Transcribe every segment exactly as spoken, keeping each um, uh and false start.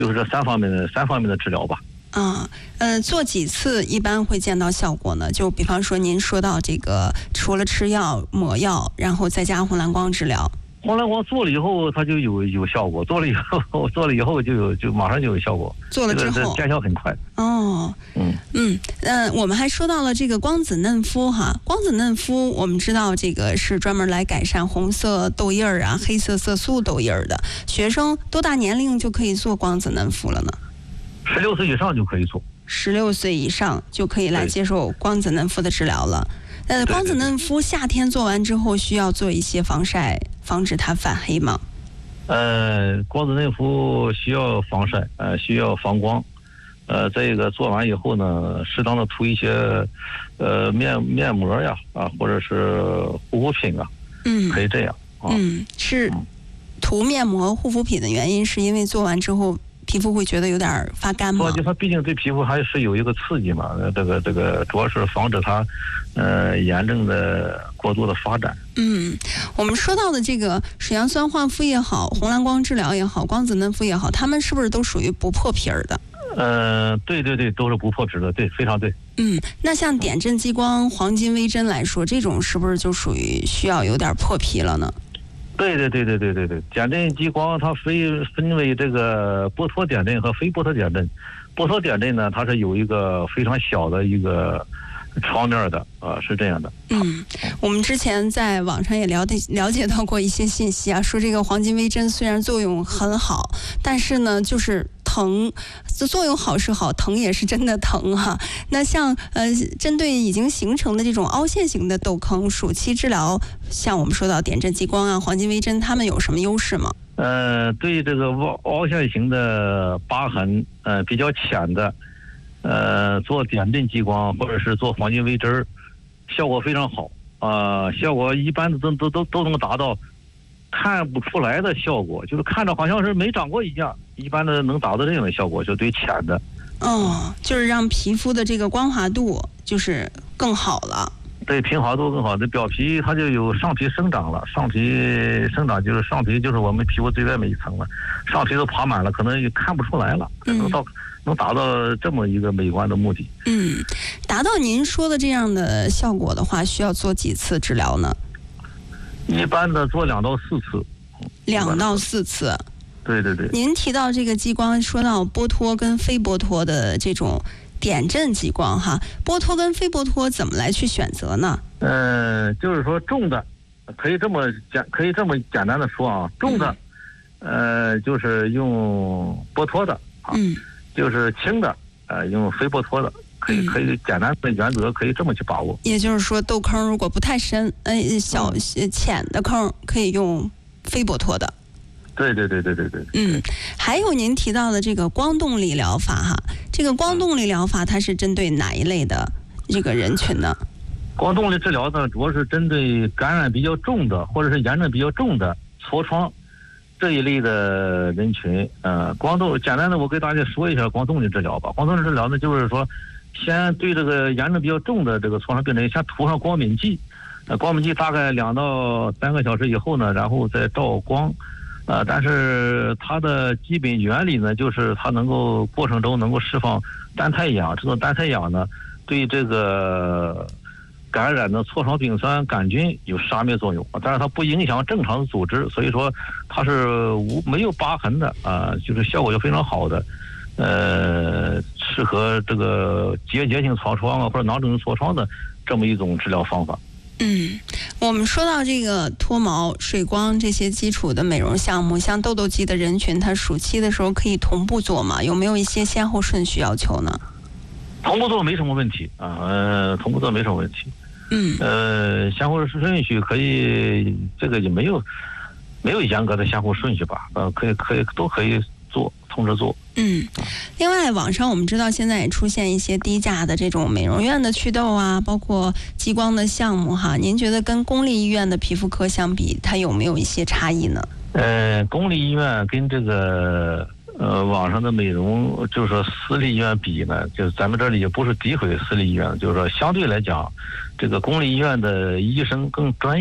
就是这三方面的三方面的治疗吧。 啊，呃，做几次一般会见到效果呢？就比方说您说到这个，除了吃药、抹药，然后再加红蓝光治疗。 红蓝光做了以后，它就有有效果；做了以后，做了以后就有就马上就有效果。 做了之后， 这个见效很快。 哦，嗯嗯，呃，我们还说到了这个光子嫩肤哈，光子嫩肤，我们知道这个是专门来改善红色痘印儿啊、黑色色素痘印儿的。学生多大年龄就可以做光子嫩肤了呢？ 十六岁以上就可以做。 十六岁以上就可以来接受光子嫩肤的治疗了。呃，光子嫩肤夏天做完之后需要做一些防晒，防止它反黑吗？ 呃，光子嫩肤需要防晒，呃，需要防光。呃，这个做完以后呢，适当的涂一些呃面面膜呀，啊，或者是护肤品啊， 嗯， 可以这样。啊、 嗯，是涂面膜、护肤品的原因，是因为做完之后皮肤会觉得有点发干吗？ 它毕竟对皮肤还是有一个刺激嘛，这个这个主要是防止它呃炎症的过度的发展。 嗯，我们说到的这个水杨酸焕肤也好，红蓝光治疗也好，光子嫩肤也好，它们是不是都属于不破皮儿的？ 呃，对对对，都是不破皮的，对，非常对。 嗯，那像点阵激光、黄金微针来说，这种是不是就属于需要有点破皮了呢？ 对对对对对对对，点阵激光它分分为这个剥脱点阵和非剥脱点阵。剥脱点阵呢，它是有一个非常小的一个床面的，啊、呃，是这样的。 嗯，我们之前在网上也了解了解到过一些信息啊，说这个黄金微针虽然作用很好，但是呢，就是疼，作用好是好，疼也是真的疼哈、啊。那像呃，针对已经形成的这种凹陷型的痘坑，暑期治疗，像我们说到点阵激光啊、黄金微针，它们有什么优势吗？ 呃，对这个凹凹陷型的疤痕，呃，比较浅的，呃，做点阵激光或者是做黄金微针，效果非常好啊、呃，效果一般的都都都都能达到看不出来的效果，就是看着好像是没长过一样，一般的能达到这样的效果，就对浅的。 哦，就是让皮肤的这个光滑度就是更好了。 对，平滑度更好，这表皮它就有上皮生长了，上皮生长就是上皮就是我们皮肤最外面一层了，上皮都爬满了，可能也看不出来了，能到、嗯、能达到这么一个美观的目的。 嗯，达到您说的这样的效果的话，需要做几次治疗呢？ 一般的做两到四次。 两到四次。 对对对。 您提到这个激光，说到剥脱跟非剥脱的这种点阵激光哈，剥脱跟非剥脱怎么来去选择呢？ 呃，就是说重的，可以这么简，可以这么简单的说啊，重的，嗯、呃，就是用剥脱的啊，嗯，就是轻的，呃，用非剥脱的，可以可以简单的原则可以这么去把握。 也就是说，痘坑如果不太深，呃，小浅的坑可以用非剥脱的。 对对对对对对。 嗯，还有您提到的这个光动力疗法哈，这个光动力疗法它是针对哪一类的这个人群呢？ 光动力治疗呢，主要是针对感染比较重的或者是炎症比较重的痤疮这一类的人群。呃，光动简单的我给大家说一下光动力治疗吧。光动力治疗呢，就是说先对这个炎症比较重的这个痤疮病人先涂上光敏剂，呃，光敏剂大概两到三个小时以后呢，然后再照光。呃，但是它的基本原理呢，就是它能够过程中能够释放单肽氧，这种单肽氧呢，对这个感染的痤疮丙酸杆菌有杀灭作用，但是它不影响正常的组织，所以说它是无没有疤痕的啊、呃，就是效果就非常好的，呃，适合这个结节性痤疮啊或者囊肿性痤疮的这么一种治疗方法。 嗯，我们说到这个脱毛、水光这些基础的美容项目，像痘痘肌的人群，它暑期的时候可以同步做吗？有没有一些先后顺序要求呢？ 同步做没什么问题啊，呃，同步做没什么问题。 嗯， 呃，先后顺序可以，这个也没有没有严格的先后顺序吧？呃，可以可以都可以做，同时做。 嗯，另外网上我们知道现在也出现一些低价的这种美容院的祛痘啊，包括激光的项目哈，您觉得跟公立医院的皮肤科相比，它有没有一些差异呢？ 呃，公立医院跟这个呃网上的美容，就是说私立医院比呢，就是咱们这里也不是诋毁私立医院，就是说相对来讲，这个公立医院的医生更专业，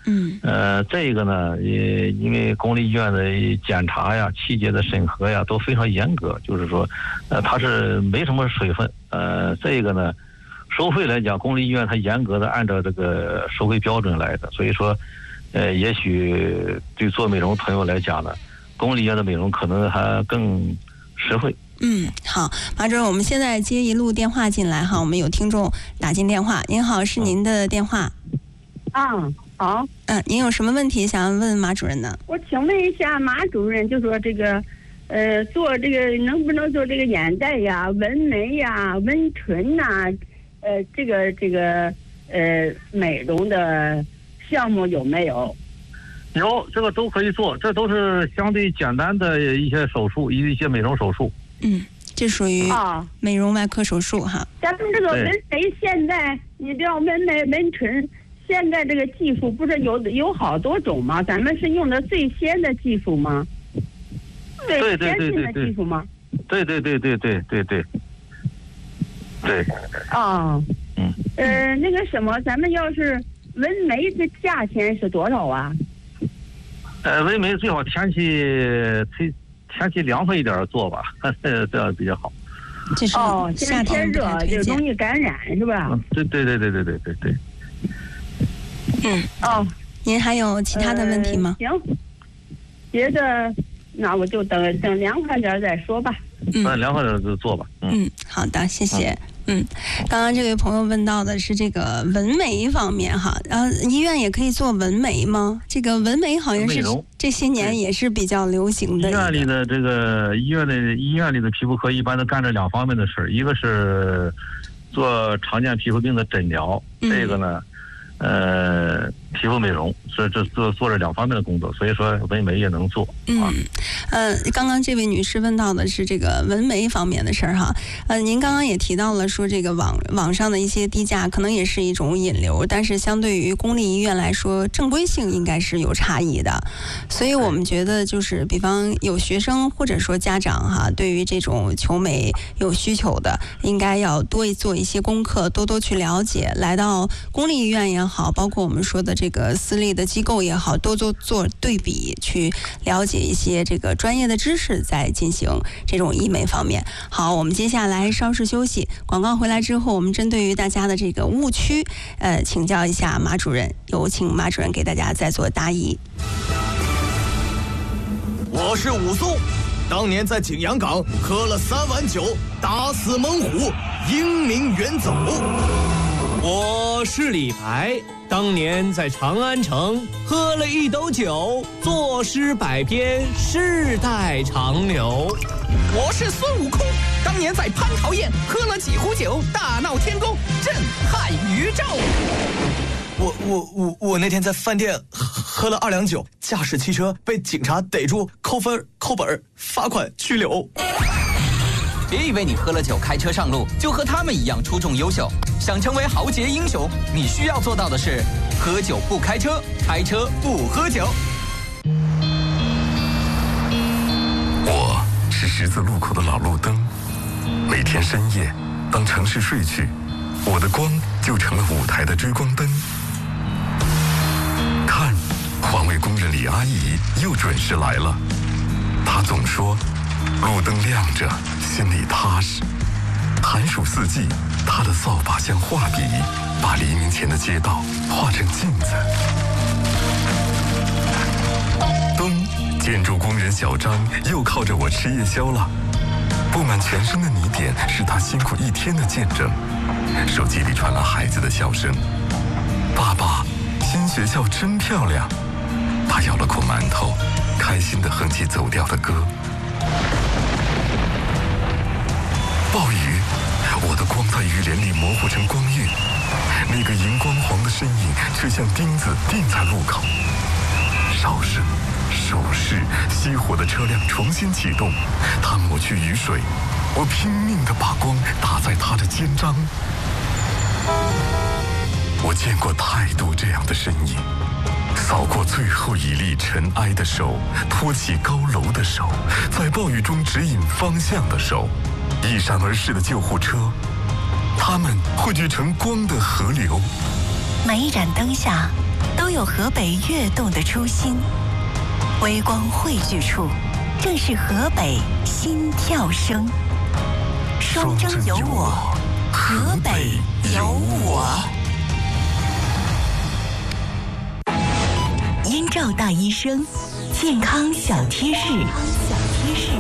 嗯， 呃，这个呢，也因为公立医院的检查呀、器械的审核呀都非常严格，就是说，呃，它是没什么水分。呃，这个呢，收费来讲，公立医院它严格的按照这个收费标准来的，所以说，呃，也许对做美容朋友来讲呢，公立医院的美容可能还更实惠。 嗯，好，马主任，我们现在接一路电话进来哈，我们有听众打进电话。您好，是您的电话。 啊，好。 嗯，您有什么问题想要问马主任呢？ 我请问一下马主任，就说这个，呃，做这个能不能做这个眼袋呀、纹眉呀、纹唇呐、呃，这个这个呃美容的项目有没有？ 有，这个都可以做，这都是相对简单的一些手术，一些美容手术。 嗯，这属于啊美容外科手术哈。 咱们这个纹眉现在，你知道纹眉、纹唇，现在这个技术不是有有好多种吗？咱们是用的最先的技术吗？最先进的技术吗？ 对对对对对对对对。 啊， 嗯。 呃，那个什么，咱们要是纹眉的价钱是多少啊？ 呃，纹眉最好天气天天气凉快一点做吧，这样比较好。 这是哦，现在天热就容易感染，是吧？ 嗯，对对对对对对对对。 嗯， 哦， 您还有其他的问题吗？ 呃、行，别的那我就等等凉快点再说吧。 嗯，凉快点就做吧。 嗯，好的，谢谢。嗯嗯，刚刚这位朋友问到的是这个纹眉方面哈，然后医院也可以做纹眉吗？这个纹眉好像是这些年也是比较流行的。 医院里的这个医院的医院里的皮肤科一般都干这两方面的事，一个是做常见皮肤病的诊疗， 嗯、 这个呢，呃，皮肤美容，这这做做这两方面的工作，所以说纹眉也能做。 嗯，呃，刚刚这位女士问到的是这个纹眉方面的事儿哈，呃，您刚刚也提到了说这个网网上的一些低价可能也是一种引流，但是相对于公立医院来说，正规性应该是有差异的，所以我们觉得就是比方有学生或者说家长哈，对于这种求美有需求的，应该要多做一些功课，多多去了解，来到公立医院也好，包括我们说的这个私立的机构也好，多做做对比，去了解一些这个专业的知识，再进行这种医美方面。好，我们接下来稍事休息，广告回来之后，我们针对于大家的这个误区，呃，请教一下马主任，有请马主任给大家再做答疑。 我是武松，当年在景阳岗喝了三碗酒，打死猛虎，英名远走。 我是李白，当年在长安城喝了一斗酒，作诗百篇，世代长流。 我是孙悟空，当年在蟠桃宴喝了几壶酒，大闹天宫，震撼宇宙。 我我我我那天在饭店喝了二两酒，驾驶汽车被警察逮住，扣分、扣本、罚款、拘留。 别以为你喝了酒开车上路就和他们一样出众优秀，想成为豪杰英雄，你需要做到的是喝酒不开车，开车不喝酒。 我是十字路口的老路灯，每天深夜，当城市睡去，我的光就成了舞台的追光灯。看，环卫工人李阿姨又准时来了，她总说路灯亮着心里踏实。寒暑四季，她的扫把像画笔，把黎明前的街道画成镜子。冬，建筑工人小张又靠着我吃夜宵了，布满全身的泥点是他辛苦一天的见证。手机里传来孩子的笑声：“爸爸，新学校真漂亮。”他咬了口馒头，开心地哼起走调的歌。暴雨，我的光在雨帘里模糊成光晕，那个荧光黄的身影却像钉子钉在路口。哨声、手势，熄火的车辆重新启动，他抹去雨水，我拼命地把光打在他的肩章。我见过太多这样的身影，扫过最后一粒尘埃的手，托起高楼的手，在暴雨中指引方向的手，一闪而逝的救护车，它们汇聚成光的河流。 每一盏灯下都有河北跃动的初心。微光汇聚处，正是河北心跳声。双征有我，河北有我。燕赵大医生，健康小贴士。小贴士。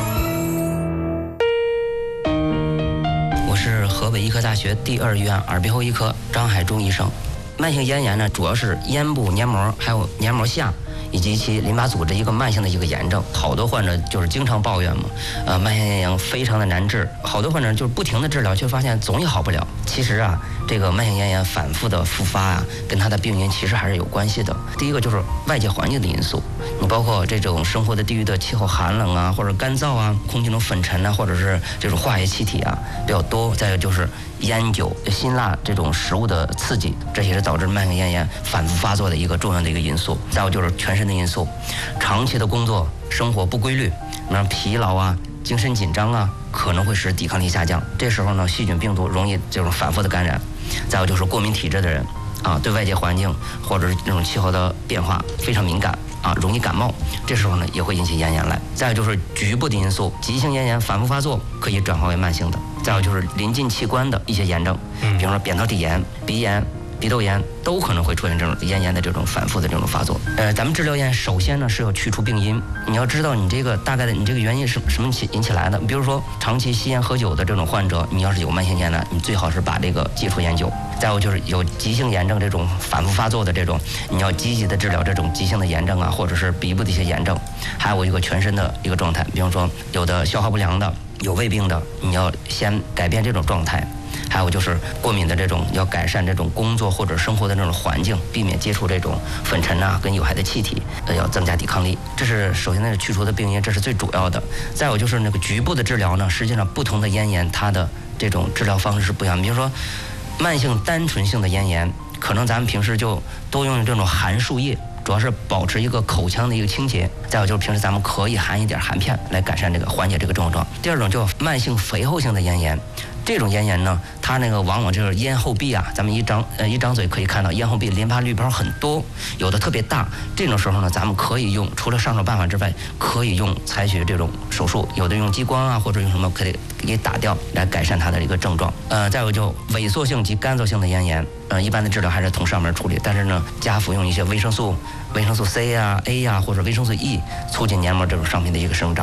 我是河北医科大学第二医院耳鼻喉医科张海忠医生。慢性咽炎呢，主要是咽部黏膜还有黏膜下以及其淋巴组织一个慢性的一个炎症。好多患者就是经常抱怨嘛，呃，慢性咽炎非常的难治，好多患者就是不停的治疗，却发现总也好不了。其实啊，这个慢性咽炎反复的复发啊，跟它的病因其实还是有关系的。第一个就是外界环境的因素，你包括这种生活的地域的气候寒冷啊，或者干燥啊，空气中粉尘啊，或者是这种化学气体啊比较多。再有就是烟酒、辛辣这种食物的刺激，这也是导致慢性咽炎反复发作的一个重要的一个因素。再有就是全身的因素，长期的工作生活不规律，那疲劳啊、精神紧张啊，可能会使抵抗力下降。这时候呢，细菌病毒容易这种反复的感染。再有就是过敏体质的人啊，对外界环境或者是这种气候的变化非常敏感啊，容易感冒，这时候呢也会引起咽炎来。再有就是局部的因素，急性咽炎反复发作可以转化为慢性的。再有就是临近器官的一些炎症，比如说扁桃体炎、鼻炎、鼻窦炎，都可能会出现这种咽炎的这种反复的这种发作。呃，咱们治疗咽，首先呢是要去除病因，你要知道你这个大概的你这个原因是什么起引起来的。比如说长期吸烟喝酒的这种患者，你要是有慢性咽炎，你最好是把这个戒除烟酒。再有就是有急性炎症这种反复发作的这种，你要积极的治疗这种急性的炎症啊，或者是鼻部的一些炎症。还有一个全身的一个状态，比方说有的消化不良的、有胃病的，你要先改变这种状态。还有就是过敏的这种，要改善这种工作或者生活的这种环境，避免接触这种粉尘啊跟有害的气体，呃，要增加抵抗力。这是首先那是去除的病因，这是最主要的。再有就是那个局部的治疗呢，实际上不同的咽炎它的这种治疗方式是不一样的。比如说慢性单纯性的咽炎，可能咱们平时就多用这种含漱液，主要是保持一个口腔的一个清洁。再有就是平时咱们可以含一点含片来改善这个缓解这个症状。第二种叫慢性肥厚性的咽炎，这种咽炎呢，它那个往往就是咽后壁啊，咱们一张呃一张嘴可以看到咽后壁淋巴滤泡很多，有的特别大。这种时候呢，咱们可以用除了上手办法之外，可以用采取这种手术，有的用激光啊，或者用什么可以给打掉来改善它的一个症状。呃，再有就萎缩性及干燥性的咽炎，呃，一般的治疗还是从上面处理，但是呢，加服用一些维生素、维生素 C 呀、A 呀、或者维生素 E， 促进黏膜这种上皮的一个生长。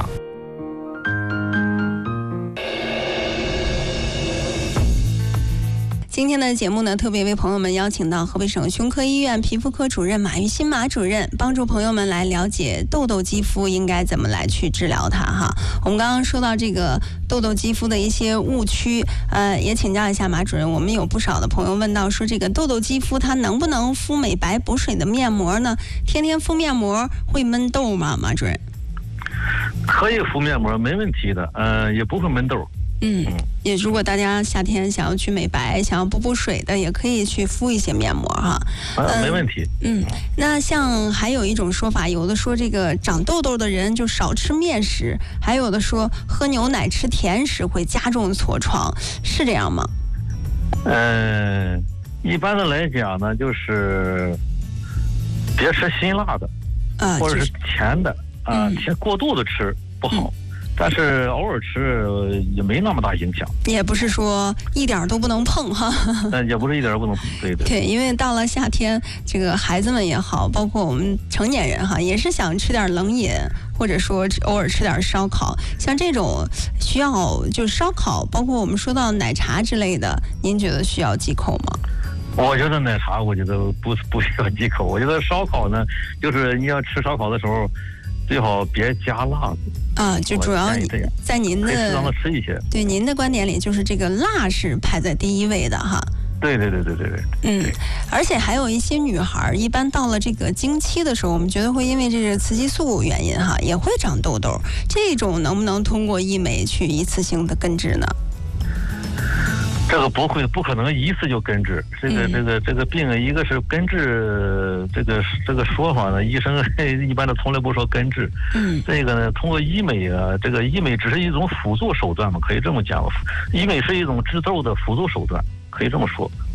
今天的节目呢，特别为朋友们邀请到河北省胸科医院皮肤科主任马玉新马主任，帮助朋友们来了解痘痘肌肤应该怎么来去治疗它哈。我们刚刚说到这个痘痘肌肤的一些误区，呃，也请教一下马主任，我们有不少的朋友问到说，这个痘痘肌肤它能不能敷美白补水的面膜呢？天天敷面膜会闷痘吗？马主任？ 可以敷面膜，没问题的，呃，也不会闷痘。 嗯，也如果大家夏天想要去美白、想要补补水的，也可以去敷一些面膜哈。 啊，没问题。 嗯，那像还有一种说法，有的说这个长痘痘的人就少吃面食，还有的说喝牛奶、吃甜食会加重痤疮，是这样吗？ 嗯、呃，一般的来讲呢，就是别吃辛辣的， 啊、 或者是甜的啊，甜、呃、过度的吃不好。嗯，但是偶尔吃也没那么大影响， 也不是说一点都不能碰哈。 嗯，也不是一点都不能碰，对对。 对，因为到了夏天，这个孩子们也好，包括我们成年人哈，也是想吃点冷饮，或者说偶尔吃点烧烤。像这种需要就烧烤，包括我们说到奶茶之类的，您觉得需要忌口吗？ 我觉得奶茶，我觉得不不需要忌口。我觉得烧烤呢，就是你要吃烧烤的时候，最好别加辣子。 啊，就主要在您的适当的吃一些， 对您的观点里，就是这个辣是排在第一位的哈。 对对对对对对。 嗯，而且还有一些女孩，一般到了这个经期的时候，我们觉得会因为这个雌激素原因哈，也会长痘痘。这种能不能通过医美去一次性的根治呢？ 这个不会，不可能一次就根治。这个、嗯、这个这个病，一个是根治，这个这个说法呢，医生一般的从来不说根治。 嗯， 这个呢，通过医美啊，这个医美只是一种辅助手段嘛，可以这么讲。医美是一种治痘的辅助手段，可以这么说。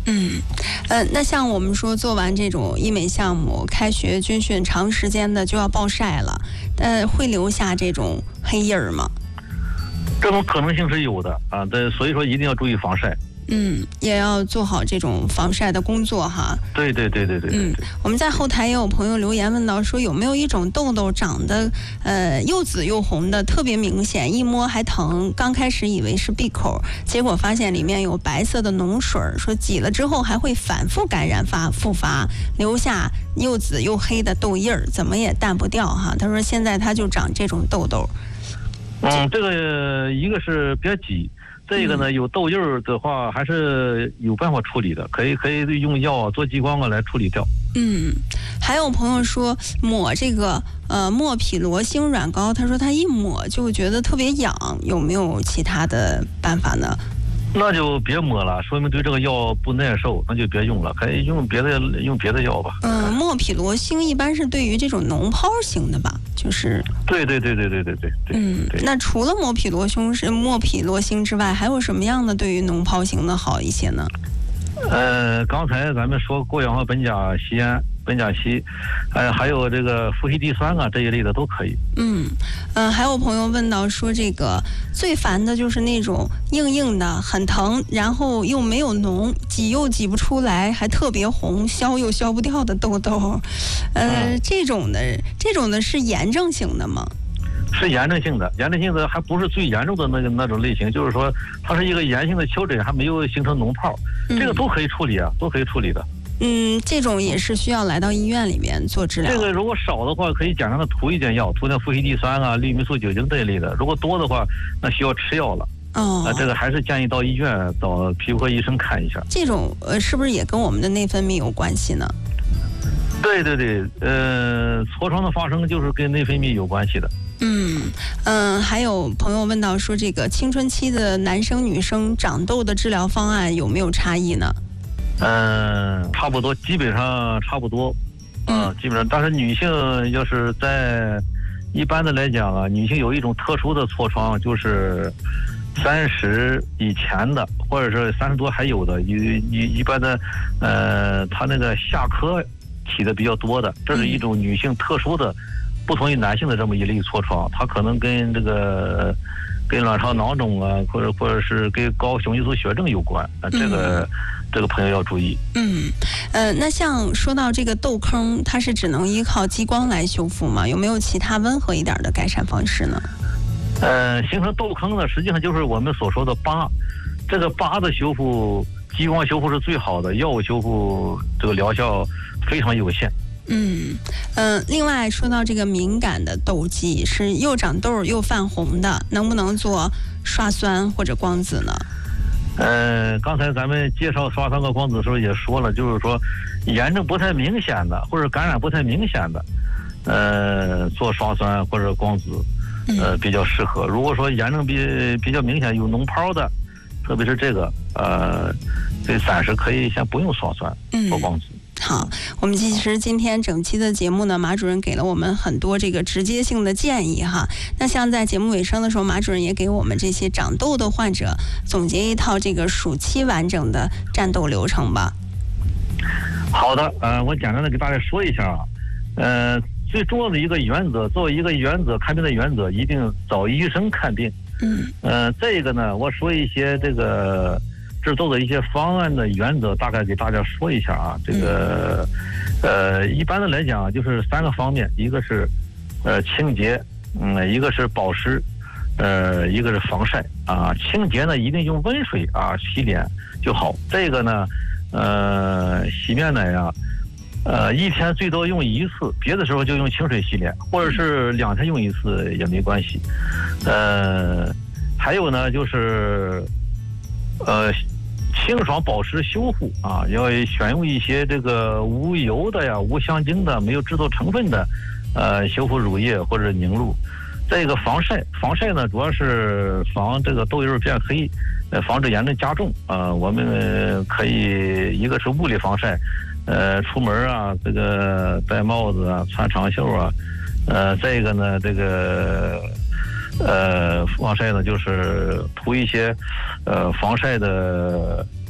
嗯，呃，那像我们说做完这种医美项目，开学军训长时间的就要暴晒了，呃，会留下这种黑印儿吗？ 这种可能性是有的啊，对，所以说一定要注意防晒。 嗯，也要做好这种防晒的工作哈。 对对对对对对。 嗯，我们在后台也有朋友留言问到说，有没有一种痘痘长得呃又紫又红的，特别明显，一摸还疼。刚开始以为是闭口，结果发现里面有白色的脓水，说挤了之后还会反复感染发复发，留下又紫又黑的痘印儿，怎么也淡不掉哈。他说现在他就长这种痘痘。 嗯，这个一个是别挤。这个呢，有痘印儿的话，还是有办法处理的，可以可以用药啊，做激光啊来处理掉。 嗯，还有朋友说抹这个呃莫匹罗星软膏，他说他一抹就觉得特别痒，有没有其他的办法呢？ 那就别抹了，说明对这个药不耐受，那就别用了，可以用别的用别的药吧。 嗯，莫匹罗星一般是对于这种脓疱型的吧，就是。 对对对对对对对对。 嗯，那除了莫匹罗星是莫匹罗星之外，还有什么样的对于脓疱型的好一些呢？ 呃，刚才咱们说过氧化苯甲酰胺、苯甲烯，呃，还有这个氟西地酸啊这一类的都可以。 嗯，呃，还有朋友问到说，这个最烦的就是那种硬硬的、很疼，然后又没有脓，挤又挤不出来，还特别红，消又消不掉的痘痘。呃，嗯、这种的，这种的是炎症型的吗？ 是炎症性的，炎症性的还不是最严重的那个那种类型，就是说它是一个炎性的丘疹，还没有形成脓泡，嗯、这个都可以处理啊，都可以处理的。 嗯，这种也是需要来到医院里面做治疗。 这个如果少的话，可以简单的涂一点药，涂点氟西地酸啊、氯霉素酒精这一类的；如果多的话，那需要吃药了。 哦， 啊，这个还是建议到医院找皮肤科医生看一下。 这种呃，是不是也跟我们的内分泌有关系呢？ 对对对，呃，痤疮的发生就是跟内分泌有关系的。 嗯嗯、呃，还有朋友问到说，这个青春期的男生女生长痘的治疗方案有没有差异呢？ 嗯、呃，差不多，基本上差不多。嗯、呃，基本上，但是女性要是在一般的来讲啊，女性有一种特殊的痤疮，就是三十以前的，或者是三十多还有的，一一一般的，呃，她那个下颌起的比较多的，这是一种女性特殊的。不同于男性的这么一类痤疮，它可能跟这个跟卵巢囊肿啊，或者或者是跟高雄激素血症有关啊，这个、嗯、这个朋友要注意。 嗯，呃，那像说到这个痘坑，它是只能依靠激光来修复吗？有没有其他温和一点的改善方式呢？ 呃，形成痘坑呢，实际上就是我们所说的疤，这个疤的修复，激光修复是最好的，药物修复这个疗效非常有限。 嗯嗯、呃，另外说到这个敏感的痘肌，是又长痘又泛红的，能不能做刷酸或者光子呢？ 呃，刚才咱们介绍刷酸和光子的时候也说了，就是说炎症不太明显的或者感染不太明显的，呃，做刷酸或者光子，呃，比较适合。如果说炎症比比较明显有脓泡的，特别是这个，呃，这暂时可以先不用刷酸，做光子。 好，我们其实今天整期的节目呢，马主任给了我们很多这个直接性的建议哈。那像在节目尾声的时候，马主任也给我们这些长痘的患者总结一套这个暑期完整的战斗流程吧。 好的，呃，我简单的给大家说一下啊，呃，最重要的一个原则，作为一个原则看病的原则，一定找医生看病。 嗯。 呃，这个呢，我说一些这个。制作的一些方案的原则，大概给大家说一下啊。这个，呃，一般的来讲就是三个方面，一个是呃清洁，嗯，一个是保湿，呃，一个是防晒啊。清洁呢，一定用温水啊洗脸就好。这个呢，呃，洗面奶呀，呃，一天最多用一次，别的时候就用清水洗脸，或者是两天用一次也没关系。呃，还有呢，就是呃。清爽保湿修复啊，要选用一些这个无油的呀、无香精的、没有制作成分的，呃，修复乳液或者凝露。再一个防晒，防晒呢主要是防这个痘印变黑，呃，防止炎症加重啊、呃。我们可以一个是物理防晒，呃，出门啊，这个戴帽子啊、穿长袖啊，呃，再一个呢，这个。呃，防晒呢，就是涂一些，呃，防晒的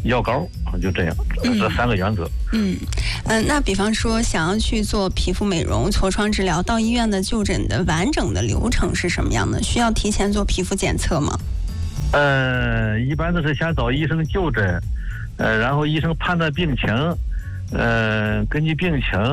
药膏，就这样，这三个原则。 嗯嗯、呃，那比方说想要去做皮肤美容、痤疮治疗，到医院的就诊的完整的流程是什么样的？需要提前做皮肤检测吗？ 呃，一般都是先找医生就诊，呃，然后医生判断病情，呃，根据病情，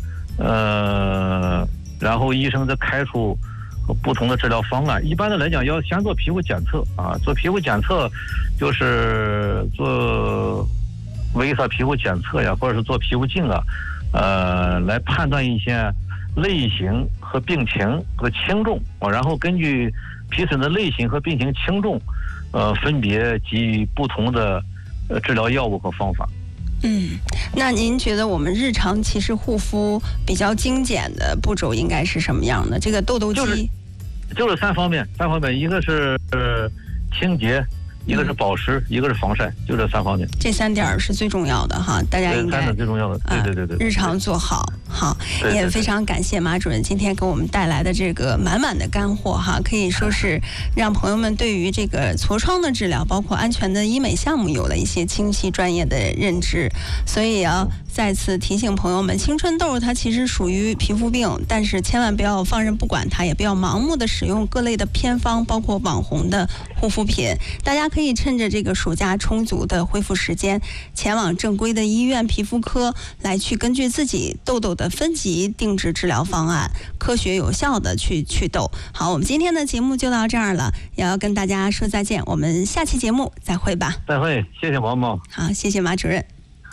呃，然后医生再开出不同的治疗方案。一般的来讲，要先做皮肤检测啊，做皮肤检测就是做微色皮肤检测呀，或者是做皮肤镜啊，呃，来判断一些类型和病情和轻重啊，然后根据皮损的类型和病情轻重，呃，分别给予不同的呃治疗药物和方法。 嗯，那您觉得我们日常其实护肤比较精简的步骤应该是什么样的？这个痘痘肌、 就是、就是三方面，三方面，一个是呃清洁，一个是保湿，嗯、一个是防晒，就这三方面。 这三点是最重要的哈，大家应该三点最重要的，对对对对， 呃、日常做好。好， 对对对， 也非常感谢马主任今天给我们带来的这个满满的干货哈，可以说是让朋友们对于这个痤疮的治疗，包括安全的医美项目有了一些清晰专业的认知。所以要再次提醒朋友们，青春痘它其实属于皮肤病，但是千万不要放任不管它，也不要盲目的使用各类的偏方，包括网红的护肤品。大家可以趁着这个暑假充足的恢复时间，前往正规的医院皮肤科来去根据自己痘痘的分级定制治疗方案，科学有效的去祛痘。好，我们今天的节目就到这儿了，也要跟大家说再见，我们下期节目再会吧。 再会，谢谢毛毛。 好，谢谢马主任。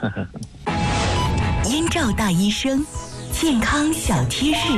燕赵大医生，健康小贴士。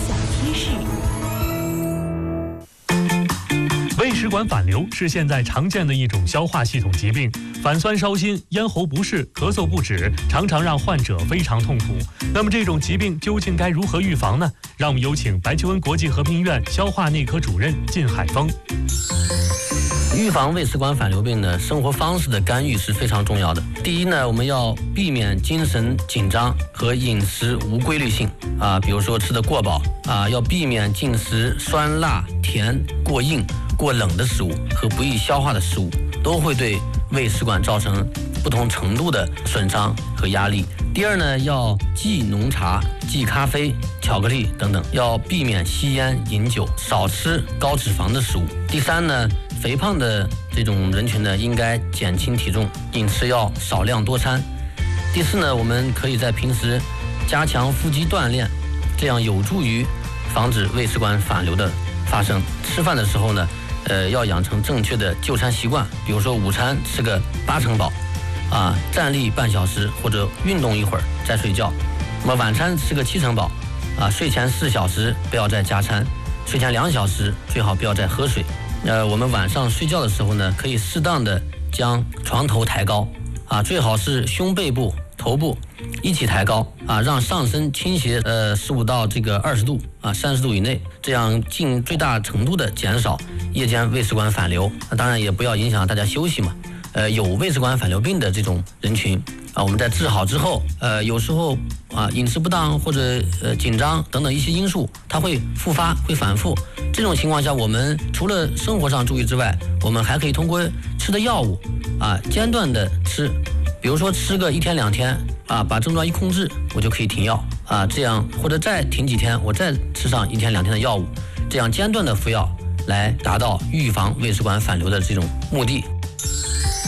胃食管反流是现在常见的一种消化系统疾病，反酸烧心、咽喉不适、咳嗽不止，常常让患者非常痛苦。那么这种疾病究竟该如何预防呢？让我们有请白求恩国际和平医院消化内科主任靳海峰。 预防胃食管反流病呢，生活方式的干预是非常重要的。第一呢，我们要避免精神紧张和饮食无规律性啊，比如说吃得过饱啊，要避免进食酸辣甜过硬过冷的食物和不易消化的食物，都会对胃食管造成不同程度的损伤和压力。第二呢，要忌浓茶、忌咖啡、巧克力等等，要避免吸烟、饮酒，少吃高脂肪的食物。第三呢，肥胖的这种人群呢，应该减轻体重，饮食要少量多餐。第四呢，我们可以在平时加强腹肌锻炼，这样有助于防止胃食管反流的发生。吃饭的时候呢，呃，要养成正确的就餐习惯，比如说午餐吃个八成饱，啊，站立半小时或者运动一会儿再睡觉。那么晚餐吃个七成饱，啊，睡前四小时不要再加餐，睡前两小时最好不要再喝水。呃，我们晚上睡觉的时候呢，可以适当的将床头抬高，啊，最好是胸背部、头部一起抬高，啊，让上身倾斜呃十五到这个二十度啊，三十度以内，这样尽最大程度的减少夜间胃食管反流。那当然也不要影响大家休息嘛。呃，有胃食管反流病的这种人群啊，我们在治好之后，呃，有时候啊饮食不当或者呃紧张等等一些因素，它会复发，会反复。这种情况下，我们除了生活上注意之外，我们还可以通过吃的药物啊间断的吃，比如说吃个一天两天啊，把症状一控制，我就可以停药啊，这样或者再停几天，我再吃上一天两天的药物，这样间断的服药来达到预防胃食管反流的这种目的。